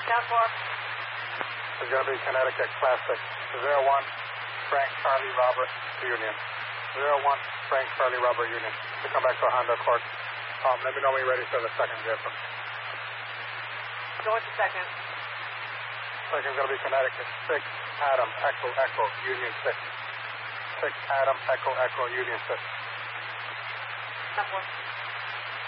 Down 4. It's going to be Connecticut Classic. 01, Frank Charlie Robert Union. 01, Frank Charlie Robert Union. To come back to Honda Accord. Let me know when you're ready for the second vehicle. So what's the second? Second's going to be Connecticut 6, Adam, Echo, Echo, Union 6. 6, Adam, Echo, Echo, Union 6. Down 4.